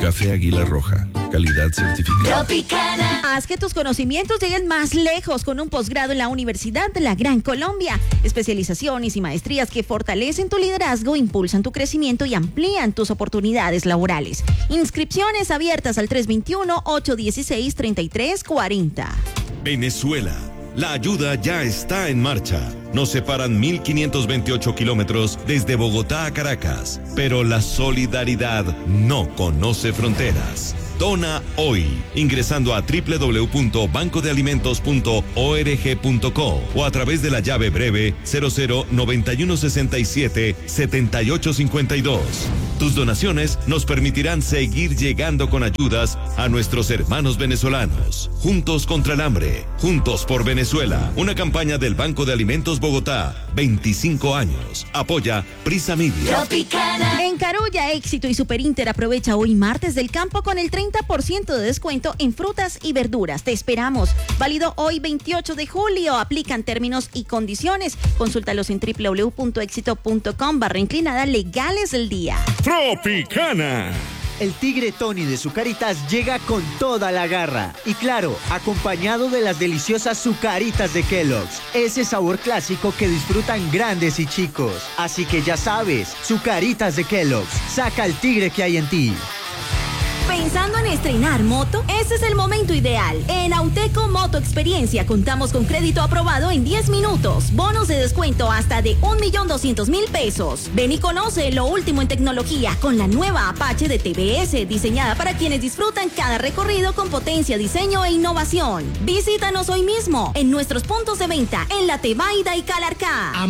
Café Águila Roja, calidad certificada. Tropicana. Haz que tus conocimientos lleguen más lejos con un posgrado en la Universidad de la Gran Colombia. Especializaciones y maestrías que fortalecen tu liderazgo, impulsan tu crecimiento y amplían tus oportunidades laborales. Inscripciones abiertas al 321-816-3340. Venezuela. La ayuda ya está en marcha. Nos separan 1.528 kilómetros desde Bogotá a Caracas, pero la solidaridad no conoce fronteras. Dona hoy, ingresando a www.bancodealimentos.org.co o a través de la llave breve 009167-7852. Tus donaciones nos permitirán seguir llegando con ayudas a nuestros hermanos venezolanos. Juntos contra el hambre, juntos por Venezuela. Una campaña del Banco de Alimentos Bogotá. 25 años. Apoya Prisa Media. Tropicana. En Carulla, Éxito y Super Inter aprovecha hoy martes del campo con el 30% de descuento en frutas y verduras. Te esperamos. Válido hoy 28 de julio. Aplican términos y condiciones. Consúltalos en www.exito.com/inclinada legales del día. Tropicana. El tigre Tony de Zucaritas llega con toda la garra. Y claro, acompañado de las deliciosas Zucaritas de Kellogg's. Ese sabor clásico que disfrutan grandes y chicos. Así que ya sabes, Zucaritas de Kellogg's. Saca el tigre que hay en ti. ¿Pensando en estrenar moto? Este es el momento ideal. En Auteco Moto Experiencia contamos con crédito aprobado en 10 minutos. Bonos de descuento hasta de 1.200.000 pesos. Ven y conoce lo último en tecnología con la nueva Apache de TBS, diseñada para quienes disfrutan cada recorrido con potencia, diseño e innovación. Visítanos hoy mismo en nuestros puntos de venta en La Tebaida y Calarcá.